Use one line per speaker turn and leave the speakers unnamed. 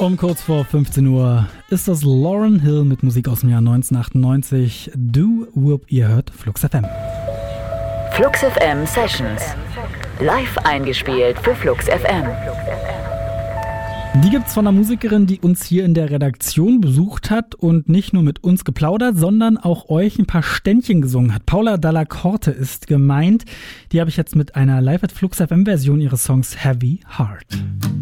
Um kurz vor 15 Uhr ist das Lauryn Hill mit Musik aus dem Jahr 1998. Do Whoop, ihr hört Flux FM.
Flux FM Sessions. Live eingespielt für Flux FM.
Die gibt's von einer Musikerin, die uns hier in der Redaktion besucht hat und nicht nur mit uns geplaudert, sondern auch euch ein paar Ständchen gesungen hat. Paula Dalla Corte ist gemeint. Die habe ich jetzt mit einer Live at Flux FM Version ihres Songs Heavy Heart.